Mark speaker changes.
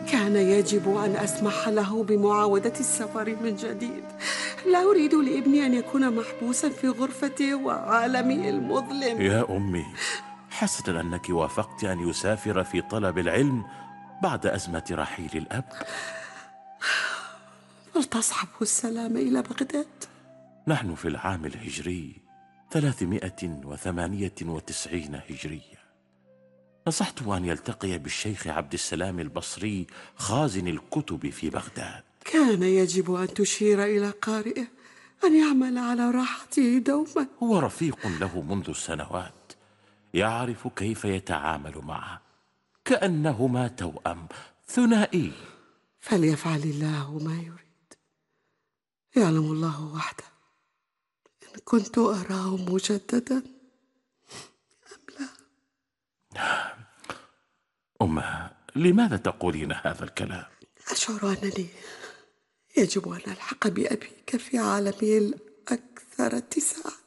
Speaker 1: كان يجب أن أسمح له بمعاودة السفر من جديد. لا أريد لابني أن يكون محبوسا في غرفته وعالمه المظلم.
Speaker 2: يا أمي، حسنا أنك وافقت أن يسافر في طلب العلم بعد أزمة رحيل الأب.
Speaker 1: فلتصحبه السلام إلى بغداد.
Speaker 2: نحن في العام الهجري 398 هجرية. نصحته أن يلتقي بالشيخ عبد السلام البصري خازن الكتب في بغداد.
Speaker 1: كان يجب أن تشير إلى قارئه أن يعمل على راحته دوما.
Speaker 2: هو رفيق له منذ سنوات، يعرف كيف يتعامل معه، كأنهما توأم ثنائي.
Speaker 1: فليفعل الله ما يريد. يعلم الله وحده إن كنت أراه مجددا أم لا.
Speaker 2: أمه، لماذا تقولين هذا الكلام؟
Speaker 1: أشعر أنني يجب أن ألحق بأبيك في عالمه الأكثر اتساعا.